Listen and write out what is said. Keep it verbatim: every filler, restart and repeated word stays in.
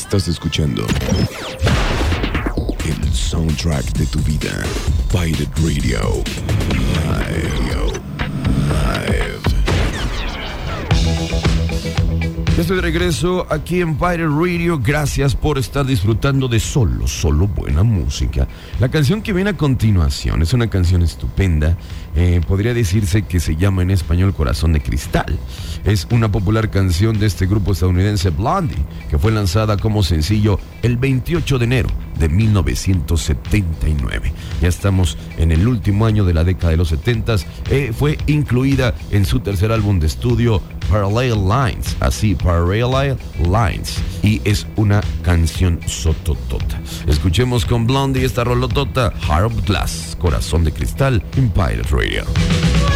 Estás escuchando el soundtrack de tu vida. Pirate Radio. Live. Live. Ya estoy de regreso aquí en Pirate Radio. Gracias por estar disfrutando de solo, solo buena música. La canción que viene a continuación es una canción estupenda. Eh, podría decirse que se llama en español Corazón de Cristal. Es una popular canción de este grupo estadounidense Blondie, que fue lanzada como sencillo el veintiocho de enero de mil novecientos setenta y nueve. Ya estamos en el último año de la década de los setentas. Eh, fue incluida en su tercer álbum de estudio Parallel Lines, así, Parallel Lines, y es una canción sototota. Escuchemos con Blondie esta rolotota, Heart of Glass, Corazón de Cristal, en Pirate Radio.